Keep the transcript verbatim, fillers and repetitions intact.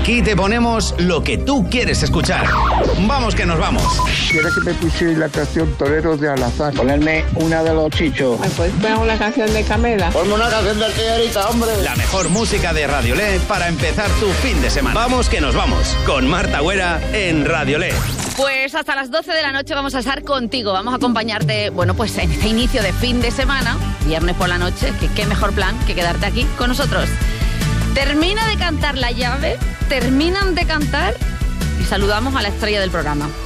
Aquí te ponemos lo que tú quieres escuchar. Vamos que nos vamos. Quiero que me pusierais la canción Toreros de Alazán. Ponerme una de los Chichos. ¿Me puedes poner una canción de Camela? Ponme una canción de Artillerita, hombre. La mejor música de Radiolé para empezar tu fin de semana. Vamos que nos vamos. Con Marta Güera en Radiolé. Pues hasta las doce de la noche vamos a estar contigo. Vamos a acompañarte, bueno, pues en este inicio de fin de semana, viernes por la noche, que qué mejor plan que quedarte aquí con nosotros. Termina de cantar la llave, terminan de cantar y saludamos a la estrella del programa.